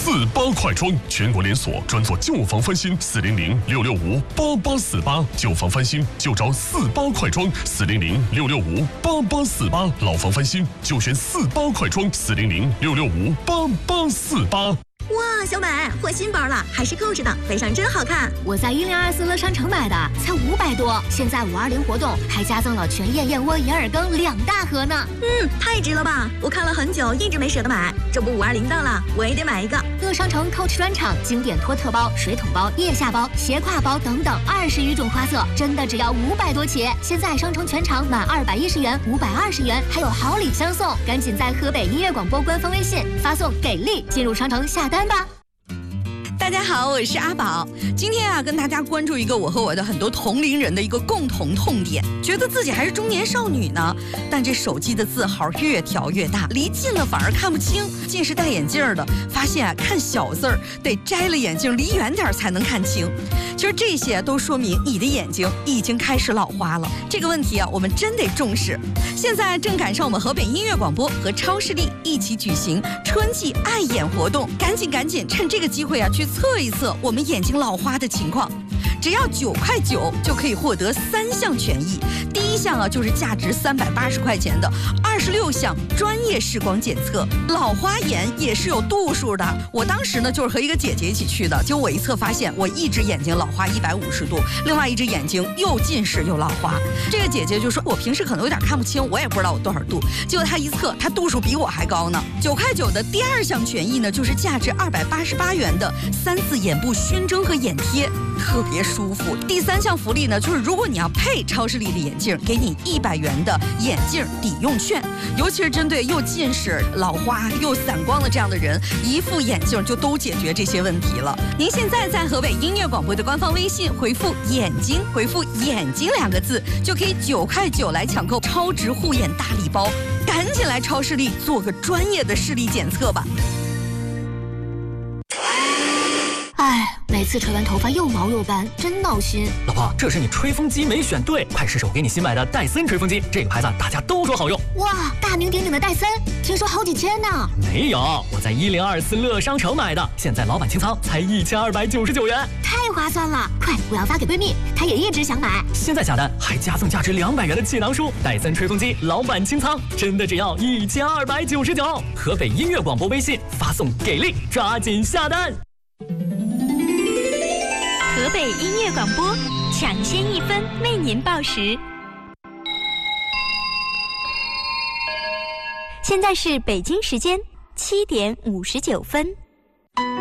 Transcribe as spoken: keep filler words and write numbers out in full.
四八快装，全国连锁，专做旧房翻新，四零零六六五八八四八，旧房翻新就找四八快装，四零零六六五八八四八，老房翻新就选四八快装，四零零六六五八八四八。 哇，小美换新包了，还是购置的，背上真好看。 我在一零二四乐商城买的，才五百多。现在五二零活动还加赠了全燕燕窝、银耳羹两大盒呢。 嗯，太值了吧！我看了很久，一直没舍得买。这不五二零到了，我也得买一个。 乐商城 Coach 专场经典托特包、水桶包、腋下包、斜挎包等等二十余种花色，真的只要五百多起。现在商城全场满二百一十元、五百二十元，还有好礼相送。赶紧在河北音乐广播官方微信发送“给力”进入商城下单吧。 大家好，我是阿宝。今天啊，跟大家关注一个我和我的很多同龄人的一个共同痛点，觉得自己还是中年少女呢，但这手机的字号越调越大，离近了反而看不清。近视戴眼镜的发现啊，看小字儿得摘了眼镜离远点才能看清。其实这些都说明你的眼睛已经开始老花了。这个问题啊，我们真得重视。现在正赶上我们河北音乐广播和超视力一起举行春季爱眼活动，赶紧赶紧趁这个机会啊，去测一测我们眼睛老花的情况。只要九块九就可以获得三项权益。第一项啊，就是价值三百八十块钱的二十六项专业视光检测。老花眼也是有度数的。我当时呢就是和一个姐姐一起去的，结果我一测发现我一只眼睛老花一百五十度，另外一只眼睛又近视又老花。这个姐姐就说我平时可能有点看不清，我也不知道我多少度。结果她一测，她度数比我还高呢。九块九的第二项权益呢，就是价值二百八十八元的三次眼部熏蒸和眼贴，特别舒服。第三项福利呢，就是如果你要配超视力的眼镜，给你一百元的眼镜抵用券。尤其是针对又近视、老花又散光的这样的人，一副眼镜就都解决这些问题了。您现在在河北音乐广播的官方微信回复“眼睛”，回复“眼睛”两个字，就可以九块九来抢购超值护眼大礼包。赶紧来超视力做个专业的视力检测吧。 哎，每次吹完头发又毛又干，真闹心。 老婆，这是你吹风机没选对，快试试我给你新买的戴森吹风机，这个牌子大家都说好用。 哇，大名鼎鼎的戴森，听说好几千呢。 没有，我在一零二四乐商城买的，现在老板清仓才一千二百九十九元， 太划算了！快，我要发给闺蜜，她也一直想买。 现在下单还加送价值两百元的气囊书，戴森吹风机老板清仓，真的只要一千二百九十九。河北音乐广播微信发送给力，抓紧下单。 河北音乐广播抢先一分为您报时。现在是北京时间七点五十九分。